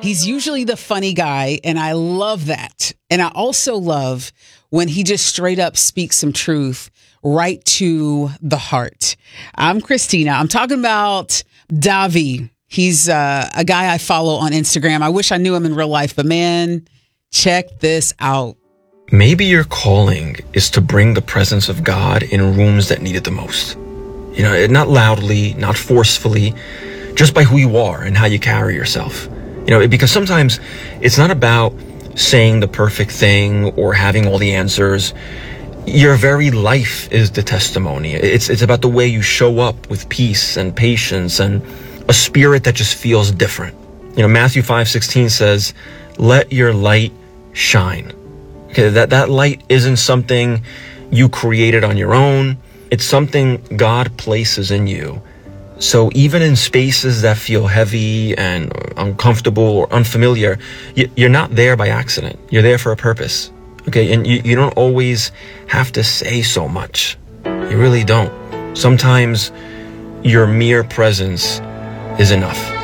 He's usually the funny guy, and I love that. And I also love when he just straight up speaks some truth right to the heart. I'm Christina. I'm talking about Davi. He's a guy I follow on Instagram. I wish I knew him in real life, but man, check this out. Maybe your calling is to bring the presence of God in rooms that need it the most. You know, not loudly, not forcefully, just by who you are and how you carry yourself. You know, because sometimes it's not about saying the perfect thing or having all the answers. Your very life is the testimony. It's about the way you show up with peace and patience and a spirit that just feels different. You know, Matthew 5:16 says, "Let your light shine." Okay, that light isn't something you created on your own. It's something God places in you. So even in spaces that feel heavy and uncomfortable or unfamiliar, you're not there by accident. You're there for a purpose. Okay, and you don't always have to say so much. You really don't. Sometimes your mere presence is enough.